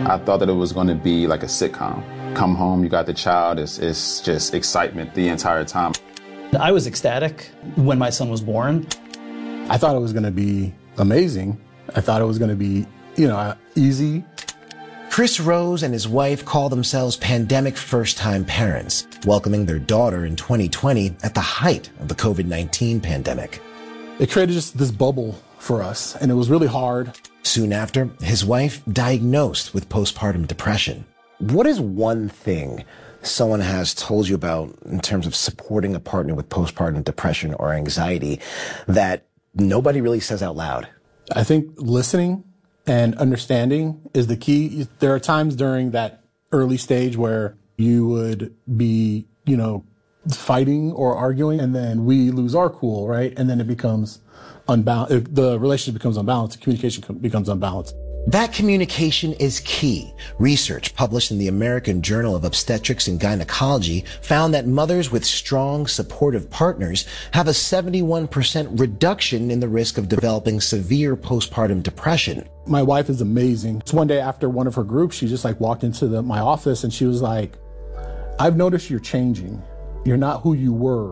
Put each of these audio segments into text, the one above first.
I thought that it was going to be like a sitcom. Come home, you got the child, it's just excitement the entire time. I was ecstatic when my son was born. I thought it was going to be amazing. I thought it was going to be, easy. Chris Rose and his wife call themselves pandemic first-time parents, welcoming their daughter in 2020 at the height of the COVID-19 pandemic. It created just this bubble for us, and it was really hard. Soon after, his wife diagnosed with postpartum depression. What is one thing someone has told you about in terms of supporting a partner with postpartum depression or anxiety that nobody really says out loud? I think listening and understanding is the key. There are times during that early stage where you would be, fighting or arguing, and then we lose our cool, right? And then it becomes unbalanced. The relationship becomes unbalanced. The communication becomes unbalanced. That communication is key. Research published in the American Journal of Obstetrics and Gynecology found that mothers with strong, supportive partners have a 71% reduction in the risk of developing severe postpartum depression. My wife is amazing. So one day after one of her groups, she just walked into my office and she was like, I've noticed you're changing. You're not who you were.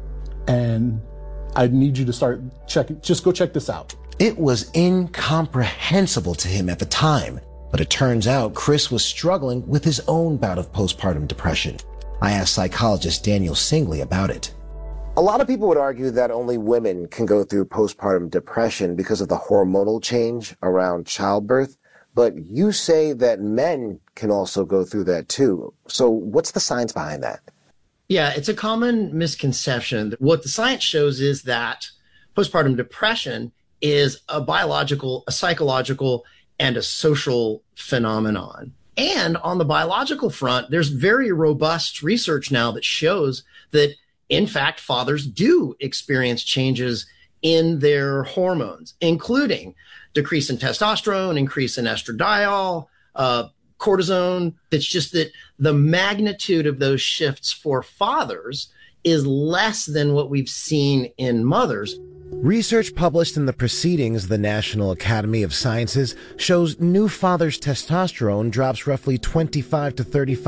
And I need you to start checking. Just go check this out. It was incomprehensible to him at the time, but it turns out Chris was struggling with his own bout of postpartum depression. I asked psychologist Daniel Singley about it. A lot of people would argue that only women can go through postpartum depression because of the hormonal change around childbirth, but you say that men can also go through that too. So what's the science behind that? Yeah, it's a common misconception. What the science shows is that postpartum depression is a biological, a psychological, and a social phenomenon. And on the biological front, there's very robust research now that shows that, in fact, fathers do experience changes in their hormones, including decrease in testosterone, increase in estradiol, cortisone. It's just that the magnitude of those shifts for fathers is less than what we've seen in mothers. Research published in the Proceedings of the National Academy of Sciences shows new fathers' testosterone drops roughly 25 to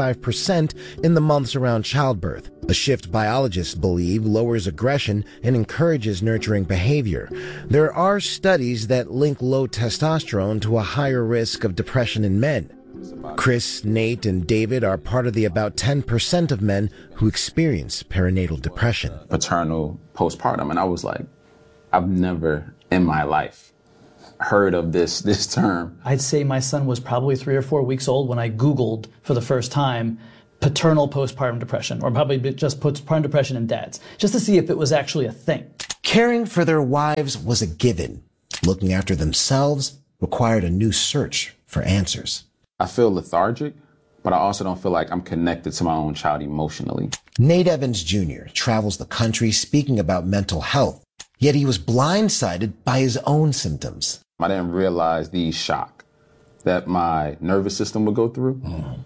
35% in the months around childbirth, a shift biologists believe lowers aggression and encourages nurturing behavior. There are studies that link low testosterone to a higher risk of depression in men. Chris, Nate, and David are part of the about 10% of men who experience perinatal depression. Paternal postpartum, and I was like, I've never in my life heard of this term. I'd say my son was probably 3 or 4 weeks old when I Googled for the first time paternal postpartum depression, or probably just postpartum depression in dads, just to see if it was actually a thing. Caring for their wives was a given. Looking after themselves required a new search for answers. I feel lethargic, but I also don't feel like I'm connected to my own child emotionally. Nate Evans Jr. travels the country speaking about mental health, yet he was blindsided by his own symptoms. I didn't realize the shock that my nervous system would go through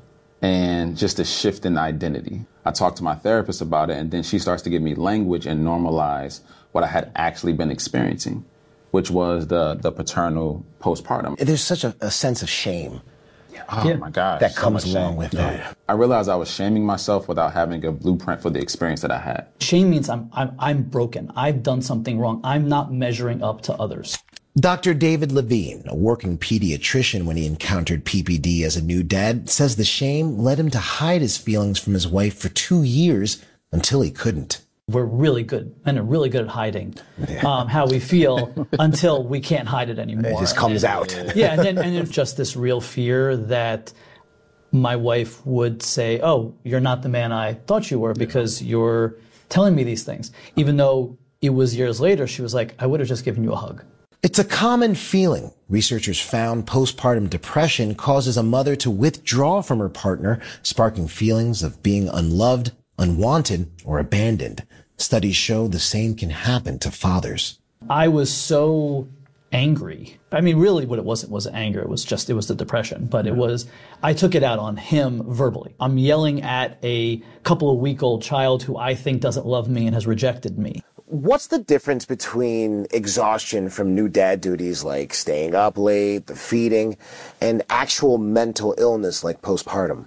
and just a shift in identity. I talked to my therapist about it, and then she starts to give me language and normalize what I had actually been experiencing, which was the paternal postpartum. There's such a sense of shame. Oh my gosh. That comes along with it. I realized I was shaming myself without having a blueprint for the experience that I had. Shame means I'm broken. I've done something wrong. I'm not measuring up to others. Dr. David Levine, a working pediatrician when he encountered PPD as a new dad, says the shame led him to hide his feelings from his wife for 2 years until he couldn't. We're really good, and are really good at hiding how we feel until we can't hide it anymore. It just comes out. Yeah, and then just this real fear that my wife would say, oh, you're not the man I thought you were because you're telling me these things. Even though it was years later, she was like, I would have just given you a hug. It's a common feeling. Researchers found postpartum depression causes a mother to withdraw from her partner, sparking feelings of being unloved, unwanted, or abandoned. Studies show the same can happen to fathers. I was so angry. I mean, really what it wasn't anger. It was the depression. But I took it out on him verbally. I'm yelling at a couple of week-old child who I think doesn't love me and has rejected me. What's the difference between exhaustion from new dad duties like staying up late, the feeding, and actual mental illness like postpartum?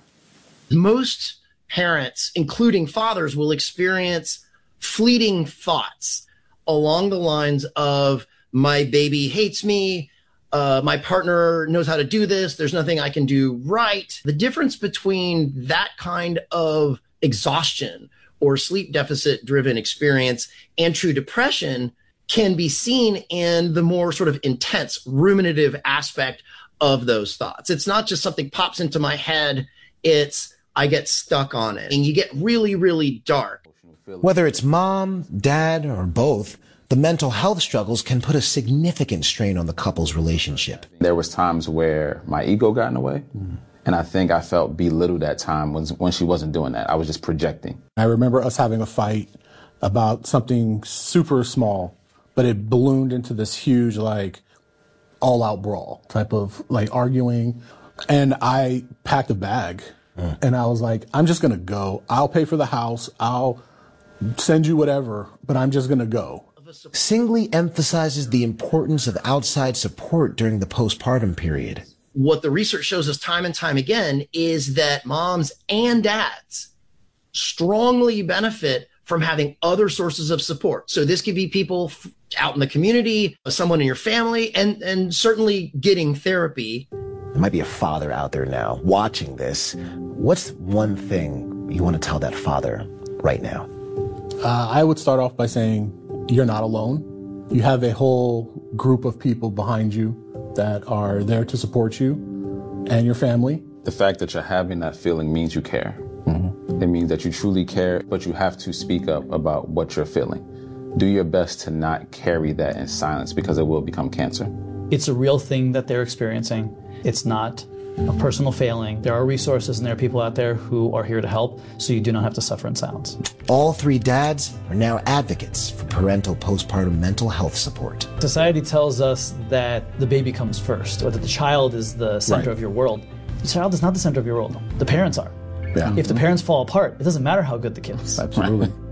Most parents, including fathers, will experience fleeting thoughts along the lines of, my baby hates me, my partner knows how to do this, there's nothing I can do right. The difference between that kind of exhaustion or sleep deficit driven experience and true depression can be seen in the more sort of intense ruminative aspect of those thoughts. It's not just something pops into my head, it's I get stuck on it, and you get really, really dark. Whether it's mom, dad, or both, the mental health struggles can put a significant strain on the couple's relationship. There was times where my ego got in the way, and I think I felt belittled at times when she wasn't doing that. I was just projecting. I remember us having a fight about something super small, but it ballooned into this huge, like, all-out brawl type of, like, arguing. And I packed a bag, and I was like, I'm just going to go. I'll pay for the house. I'll send you whatever, but I'm just going to go. Singley emphasizes the importance of outside support during the postpartum period. What the research shows us time and time again is that moms and dads strongly benefit from having other sources of support. So this could be people out in the community, someone in your family, and certainly getting therapy. There might be a father out there now watching this. What's one thing you want to tell that father right now? I would start off by saying, you're not alone. You have a whole group of people behind you that are there to support you and your family. The fact that you're having that feeling means you care. It means that you truly care, but you have to speak up about what you're feeling. Do your best to not carry that in silence, because it will become cancer. It's a real thing that they're experiencing. It's not a personal failing. There are resources and there are people out there who are here to help, so you do not have to suffer in silence. All three dads are now advocates for parental postpartum mental health support. Society tells us that the baby comes first, or that the child is the center of your world. The child is not the center of your world. The parents are. Yeah. If the parents fall apart, it doesn't matter how good the kid is. Absolutely.